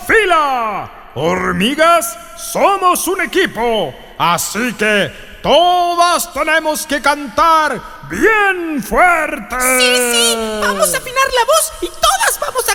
fila. Hormigas, somos un equipo, así que todas tenemos que cantar bien fuerte. Sí, vamos a afinar la voz y todas vamos a